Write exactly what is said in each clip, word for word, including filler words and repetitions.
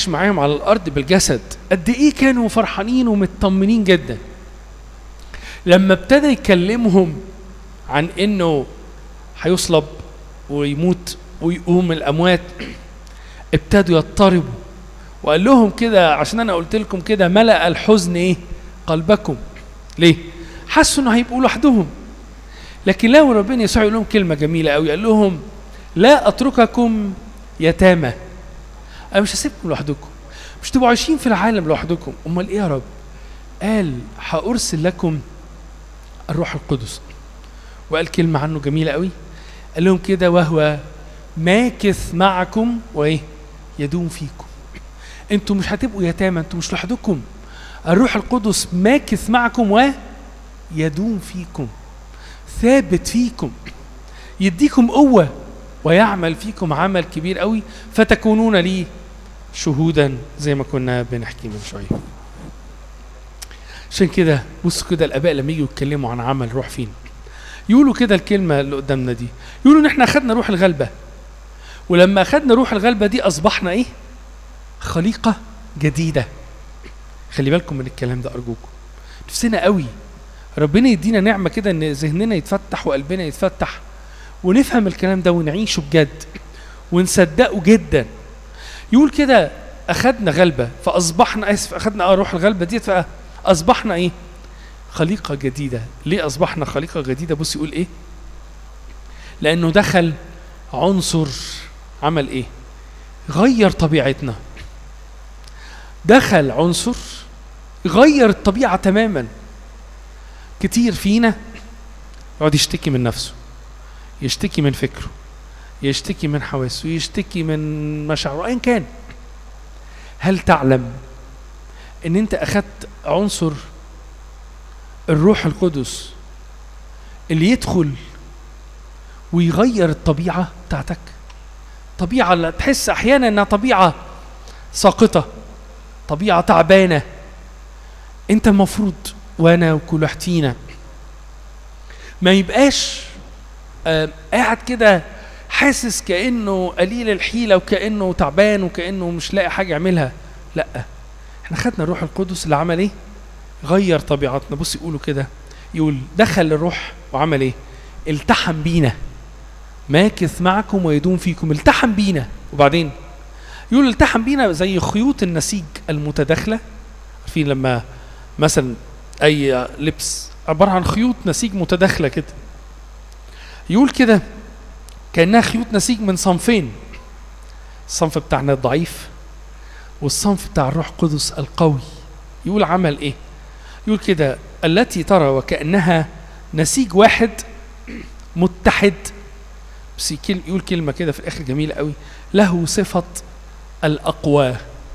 عايش معاهم على الارض بالجسد قد ايه كانوا فرحانين ومطمنين جدا. لما ابتدى يكلمهم عن انه هيصلب ويموت ويقوم من الاموات ابتدوا يضطربوا، وقال لهم كده عشان انا قلت لكم كده ملأ الحزن ايه قلبكم. ليه؟ حسوا انه هيبقوا لوحدهم. لكن لو ربنا يسوع يقول لهم كلمه جميله قوي، قال لهم لا اترككم يتامى، انا مش هسيبكم لوحدكم، مش تبقوا عايشين في العالم لوحدكم. امال ايه يا رب؟ قال هارسل لكم الروح القدس، وقال كلمه عنه جميله قوي، قال لهم كده وهو ماكث معكم وايه يدوم فيكم. انتوا مش هتبقوا يتامى، انتوا مش لوحدكم، الروح القدس ماكث معكم ويدوم فيكم، ثابت فيكم، يديكم قوه ويعمل فيكم عمل كبير قوي، فتكونون لي شهودا زي ما كنا بنحكي من شويه. عشان كده بصوا كده الاباء لما يجوا يتكلموا عن عمل روح فينا يقولوا كده الكلمه اللي قدامنا دي، يقولوا ان احنا اخذنا روح الغلبه، ولما اخذنا روح الغلبه دي اصبحنا ايه؟ خليقه جديده. خلي بالكم من الكلام ده ارجوكم، نفسنا قوي ربنا يدينا نعمه كده ان ذهننا يتفتح وقلبنا يتفتح ونفهم الكلام ده ونعيشه بجد ونصدقه جدا. يقول كده اخذنا غلبه فاصبحنا اسف اخذنا اه روح الغلبه دي فاصبحنا ايه؟ خليقه جديده. ليه اصبحنا خليقه جديده؟ بص يقول ايه؟ لانه دخل عنصر عمل ايه؟ غير طبيعتنا. دخل عنصر غير الطبيعه تماما. كتير فينا يقعد يشتكي من نفسه، يشتكي من فكره، يشتكي من حواسه، يشتكي من مشاعره ايا كان. هل تعلم ان انت اخذت عنصر الروح القدس اللي يدخل ويغير الطبيعه بتاعتك؟ طبيعه اللي تحس احيانا انها طبيعه ساقطه، طبيعه تعبانه، انت المفروض وانا وكل واحد فينا ما يبقاش آه قاعد كده حاسس كانه قليل الحيله وكانه تعبان وكانه مش لاقي حاجه يعملها. لا، احنا خدنا الروح القدس اللي عمل ايه؟ غير طبيعتنا. بص يقولوا كده، يقول دخل الروح وعمل ايه؟ التحم بينا، ماكث معكم ويدوم فيكم. التحم بينا، وبعدين يقول التحم بينا زي خيوط النسيج المتداخله. عارفين لما مثلا اي لبس عباره عن خيوط نسيج متداخله كده، يقول كده كانها خيوط نسيج من صنفين، الصنف بتاعنا الضعيف والصنف بتاع الروح القدس القوي. يقول عمل ايه؟ يقول كده التي ترى وكانها نسيج واحد متحد. بس يقول كلمه كده في الاخر جميله قوي، له صفه الاقوى.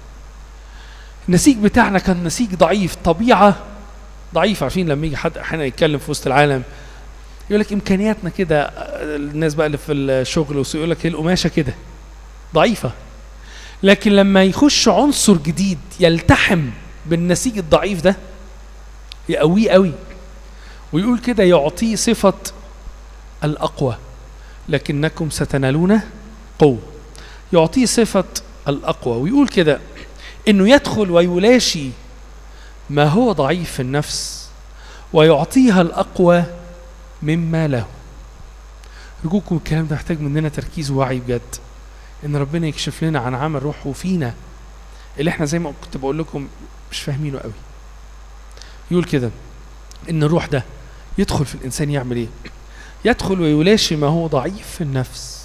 النسيج بتاعنا كان نسيج ضعيف، طبيعه ضعيفه. عارفين لما يجي حد احيانا يتكلم في وسط العالم يقول لك امكانياتنا كده، الناس بقى اللي في الشغل يقول لك القماشه كده ضعيفه. لكن لما يخش عنصر جديد يلتحم بالنسيج الضعيف ده يقويه قوي، ويقول كده يعطيه صفه الاقوى، لكنكم ستنالون قوه. يعطيه صفه الاقوى، ويقول كده انه يدخل ويلاشي ما هو ضعيف في النفس ويعطيها الاقوى مما له. رجوكم الكلام ده محتاج مننا تركيز ووعي بجد، ان ربنا يكشف لنا عن عمل روحه فينا اللي احنا زي ما كنت بقول لكم مش فاهمينه قوي. يقول كده ان الروح ده يدخل في الانسان يعمل ايه؟ يدخل ويلاشي ما هو ضعيف في النفس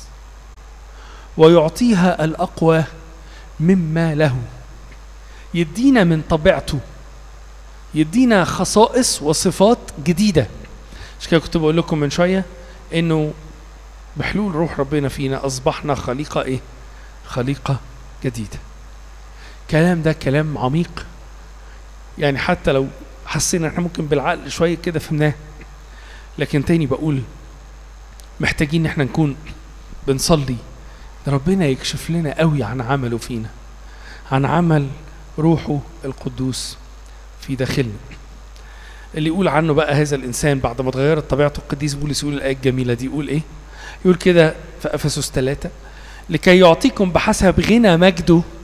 ويعطيها الاقوى مما له. يدينا من طبيعته، يدينا خصائص وصفات جديده. مش كده كنت بقول لكم من شويه انه بحلول روح ربنا فينا اصبحنا خليقه ايه؟ خليقه جديده. كلام ده كلام عميق، يعني حتى لو حسينا احنا ممكن بالعقل شويه كده فهمناه، لكن تاني بقول محتاجين ان احنا نكون بنصلي ان ربنا يكشف لنا قوي عن عمله فينا، عن عمل روحه القدوس في داخلنا، اللي يقول عنه بقى هذا الانسان بعد ما اتغيرت طبيعته. القديس بولس يقول الايه الجميله دي، يقول ايه؟ يقول كده في افسس ثلاثة: لكي يعطيكم بحسب غنى مجده